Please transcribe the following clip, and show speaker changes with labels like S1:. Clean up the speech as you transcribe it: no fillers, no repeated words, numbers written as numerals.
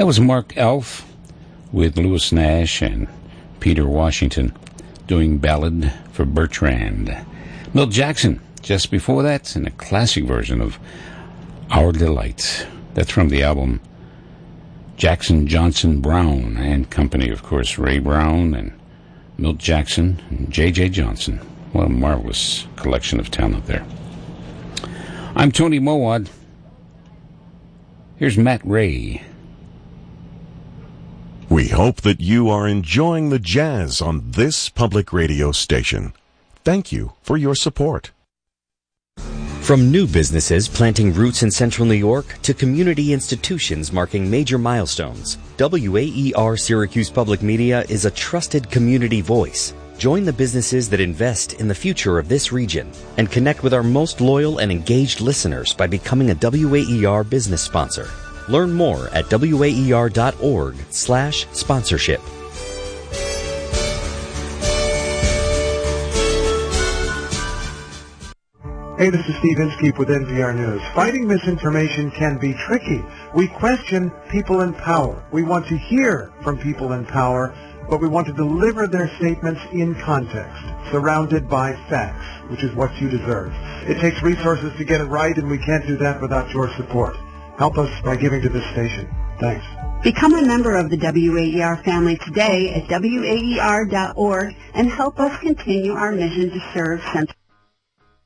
S1: That was Mark Elf with Lewis Nash and Peter Washington doing Ballad for Bertrand. Milt Jackson, just before that, in a classic version of Our Delight. That's from the album Jackson, Johnson, Brown and Company, of course, Ray Brown and Milt Jackson and J.J. Johnson. What a marvelous collection of talent there. I'm Tony Mowat. Here's Matt Ray.
S2: We hope that you are enjoying the jazz on this public radio station. Thank you for your support.
S3: From new businesses planting roots in Central New York to community institutions marking major milestones, WAER Syracuse Public Media is a trusted community voice. Join the businesses that invest in the future of this region and connect with our most loyal and engaged listeners by becoming a WAER business sponsor. Learn more at waer.org/sponsorship.
S4: Hey, this is Steve Inskeep with NPR News. Fighting misinformation can be tricky. We question people in power. We want to hear from people in power, but we want to deliver their statements in context, surrounded by facts, which is what you deserve. It takes resources to get it right, and we can't do that without your support. Help us by giving to this station. Thanks.
S5: Become a member of the WAER family today at waer.org and help us continue our mission to serve Central.